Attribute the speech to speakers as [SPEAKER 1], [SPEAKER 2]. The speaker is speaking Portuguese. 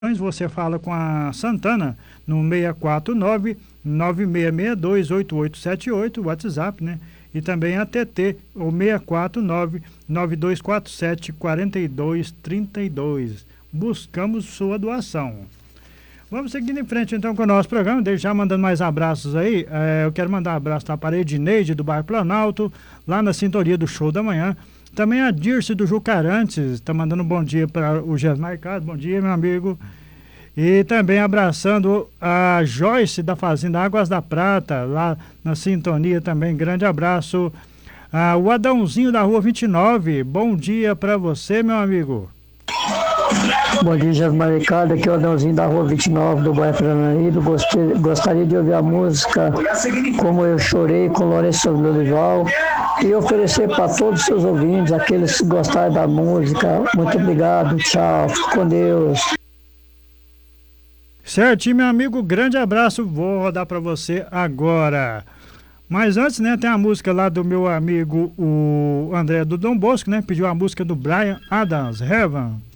[SPEAKER 1] Você fala com a Santana no 649-9662-8878, WhatsApp, né? E também a TT, o 649-9247-4232. Buscamos sua doação. Vamos seguindo em frente então com o nosso programa, desde já mandando mais abraços aí. Eu quero mandar um abraço para a Edneide do bairro Planalto, lá na sintonia do Show da Manhã. Também a Dirce do Jucarantes, está mandando um bom dia para o Gesmar Carlos. Bom dia, meu amigo. E também abraçando a Joyce da Fazenda Águas da Prata, lá na sintonia também. Grande abraço. O Adãozinho da Rua 29, bom dia para você, meu amigo.
[SPEAKER 2] Bom dia, Gesmar Ricardo, aqui é o Adãozinho da Rua 29 do bairro Paranaíba. Gostaria de ouvir a música Como Eu Chorei com Lourenço Dorival e oferecer para todos os seus ouvintes, aqueles que gostarem da música. Muito obrigado, tchau, fique com Deus.
[SPEAKER 1] Certinho, meu amigo, grande abraço, vou rodar para você agora. Mas antes, né, tem a música lá do meu amigo, o André do Dom Bosco, né, pediu a música do Bryan Adams, Heaven.